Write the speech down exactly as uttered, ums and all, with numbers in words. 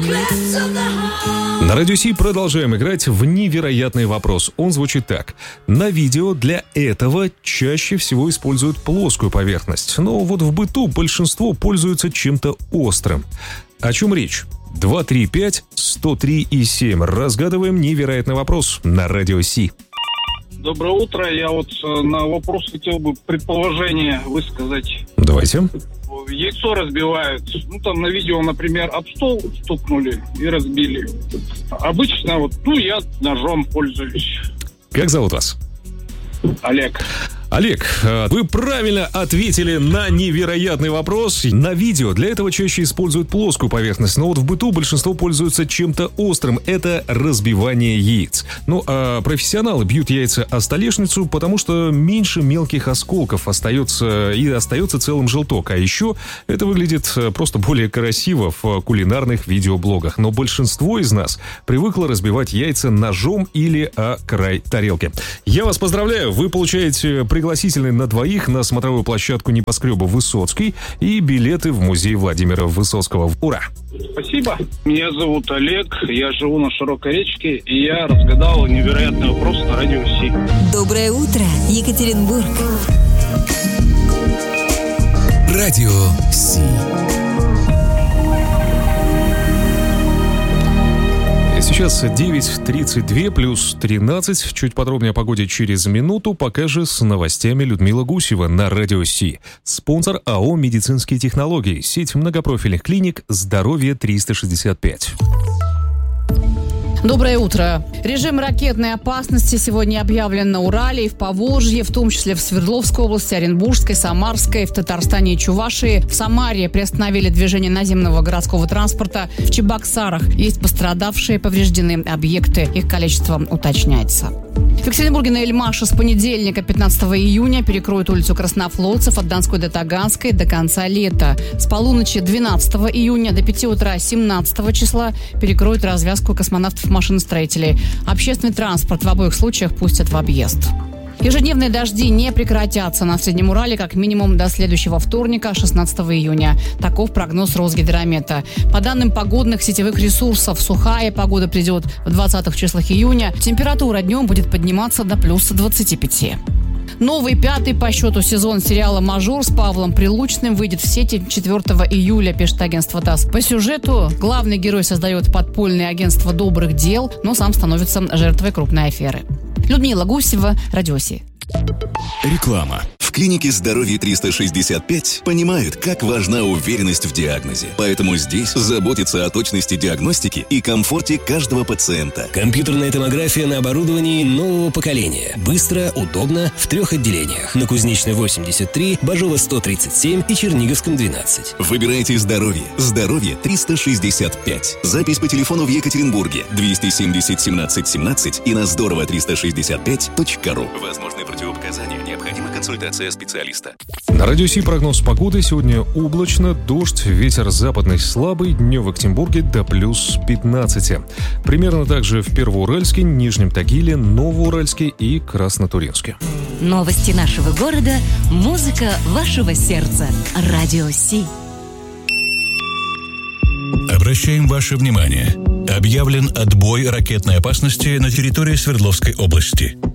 На Радио Си продолжаем играть в невероятный вопрос. Он звучит так. На видео для этого чаще всего используют плоскую поверхность, но вот в быту большинство пользуются чем-то острым. О чем речь? два три пять сто три и семь. Разгадываем невероятный вопрос на Радио Си. Доброе утро. Я вот на вопрос хотел бы предположение высказать. Давайте. Яйцо разбивают. Ну, там на видео, например, об стол стукнули и разбили. Обычно вот, ну, я ножом пользуюсь. Как зовут вас? Олег. Олег, вы правильно ответили на невероятный вопрос. На видео для этого чаще используют плоскую поверхность, но вот в быту большинство пользуются чем-то острым. Это разбивание яиц. Ну, а профессионалы бьют яйца о столешницу, потому что меньше мелких осколков остается и остается целым желток. А еще это выглядит просто более красиво в кулинарных видеоблогах. Но большинство из нас привыкло разбивать яйца ножом или о край тарелки. Я вас поздравляю, вы получаете пригласительный на двоих на смотровую площадку небоскреба Высоцкий и билеты в музей Владимира Высоцкого. Ура! Спасибо. Меня зовут Олег, я живу на Широкой речке, и я разгадал невероятный вопрос на Радио Си. Доброе утро, Екатеринбург. Радио Си. Сейчас девять тридцать два плюс тринадцать. Чуть подробнее о погоде через минуту. Пока же с новостями Людмила Гусева на Радио Си. Спонсор АО «Медицинские технологии». Сеть многопрофильных клиник «Здоровье триста шестьдесят пять». Доброе утро. Режим ракетной опасности сегодня объявлен на Урале и в Поволжье, в том числе в Свердловской области, Оренбургской, Самарской, в Татарстане и Чувашии. В Самаре приостановили движение наземного городского транспорта. В Чебоксарах есть пострадавшие, повреждены объекты. Их количество уточняется. В Екатеринбурге на Эльмаше с понедельника, пятнадцатого июня, перекроют улицу Краснофлотцев от Донской до Таганской до конца лета. С полуночи двенадцатого июня до пяти утра семнадцатого числа перекроют развязку космонавтов-машиностроителей. Общественный транспорт в обоих случаях пустят в объезд. Ежедневные дожди не прекратятся на Среднем Урале как минимум до следующего вторника, шестнадцатого июня. Таков прогноз Росгидромета. По данным погодных сетевых ресурсов, сухая погода придет в двадцатых числах июня. Температура днем будет подниматься до плюс двадцати пяти. Новый пятый по счету сезон сериала «Мажор» с Павлом Прилучным выйдет в сети четвертого июля, пишет агентство ТАСС. По сюжету главный герой создает подпольное агентство добрых дел, но сам становится жертвой крупной аферы. Людмила Гусева, Радио Си. Реклама. В клинике «Здоровье триста шестьдесят пять» понимают, как важна уверенность в диагнозе. Поэтому здесь заботятся о точности диагностики и комфорте каждого пациента. Компьютерная томография на оборудовании нового поколения. Быстро, удобно, в трех отделениях. На Кузнечной восемьдесят три, Бажова сто тридцать семь и Черниговском двенадцать. Выбирайте «Здоровье». «Здоровье триста шестьдесят пять». Запись по телефону в Екатеринбурге двести семьдесят семнадцать семнадцать и на здорово триста шестьдесят пять точка ру. Возможны противопоказания. Необходима консультация специалиста. На Радио Си прогноз погоды. Сегодня облачно, дождь, ветер западный слабый, днем в Екатеринбурге до плюс пятнадцати. Примерно так же в Первоуральске, Нижнем Тагиле, Новоуральске и Краснотурьинске. Новости нашего города, музыка вашего сердца. Радио Си. Обращаем ваше внимание. Объявлен отбой ракетной опасности на территории Свердловской области.